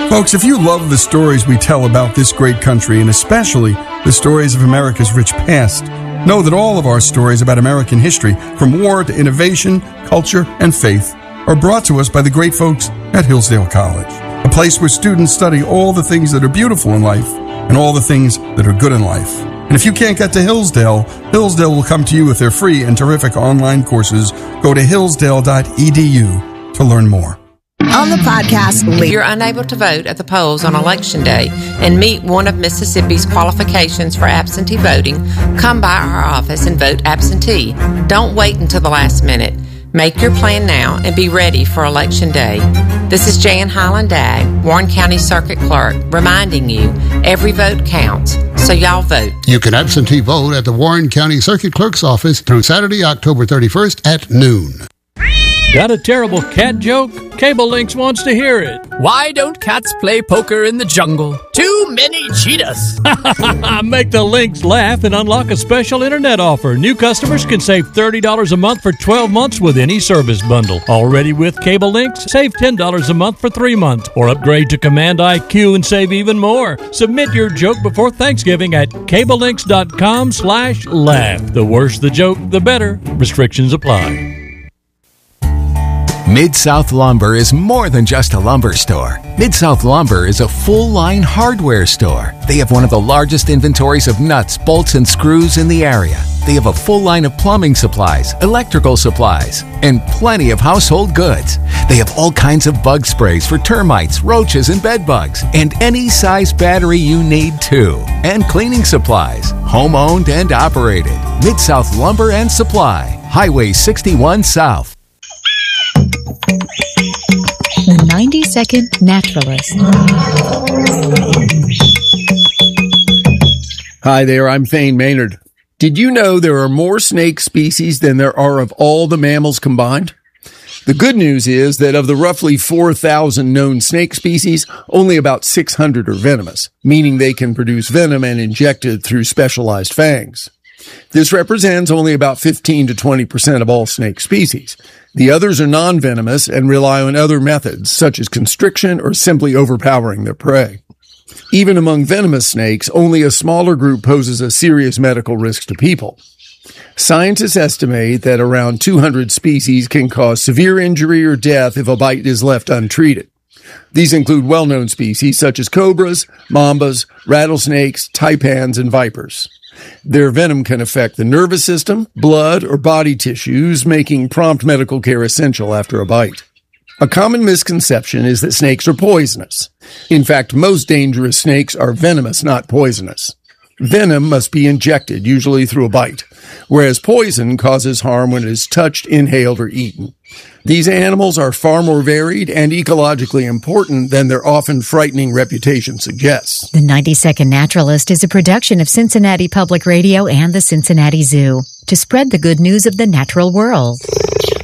Folks, if you love the stories we tell about this great country, and especially the stories of America's rich past, know that all of our stories about American history, from war to innovation, culture, and faith, are brought to us by the great folks at Hillsdale College, a place where students study all the things that are beautiful in life and all the things that are good in life. And if you can't get to Hillsdale, Hillsdale will come to you with their free and terrific online courses. Go to hillsdale.edu to learn more. On the podcast, if you're unable to vote at the polls on Election Day and meet one of Mississippi's qualifications for absentee voting, come by our office and vote absentee. Don't wait until the last minute. Make your plan now and be ready for Election Day. This is Jan Highland Dagg, Warren County Circuit Clerk, reminding you every vote counts, so y'all vote. You can absentee vote at the Warren County Circuit Clerk's office through Saturday, October 31st at noon. Got a terrible cat joke? Cable Links wants to hear it. Why don't cats play poker in the jungle? Too many cheetahs. Make the Lynx laugh and unlock a special internet offer. New customers can save $30 a month for 12 months with any service bundle. Already with Cable Links? Save $10 a month for 3 months. Or upgrade to Command IQ and save even more. Submit your joke before Thanksgiving at cablelinks.com/laugh. The worse the joke, the better. Restrictions apply. Mid-South Lumber is more than just a lumber store. Mid-South Lumber is a full-line hardware store. They have one of the largest inventories of nuts, bolts, and screws in the area. They have a full line of plumbing supplies, electrical supplies, and plenty of household goods. They have all kinds of bug sprays for termites, roaches, and bed bugs, and any size battery you need too. And cleaning supplies, home-owned and operated. Mid-South Lumber and Supply, Highway 61 South. The 90-Second Naturalist. Hi there, I'm Thane Maynard. Did you know there are more snake species than there are of all the mammals combined? The good news is that of the roughly 4,000 known snake species, only about 600 are venomous, meaning they can produce venom and inject it through specialized fangs. This represents only about 15 to 20% of all snake species. The others are non-venomous and rely on other methods, such as constriction or simply overpowering their prey. Even among venomous snakes, only a smaller group poses a serious medical risk to people. Scientists estimate that around 200 species can cause severe injury or death if a bite is left untreated. These include well-known species such as cobras, mambas, rattlesnakes, taipans, and vipers. Their venom can affect the nervous system, blood, or body tissues, making prompt medical care essential after a bite. A common misconception is that snakes are poisonous. In fact, most dangerous snakes are venomous, not poisonous. Venom must be injected, usually through a bite, whereas poison causes harm when it is touched, inhaled, or eaten. These animals are far more varied and ecologically important than their often frightening reputation suggests. The 90-Second Naturalist is a production of Cincinnati Public Radio and the Cincinnati Zoo to spread the good news of the natural world.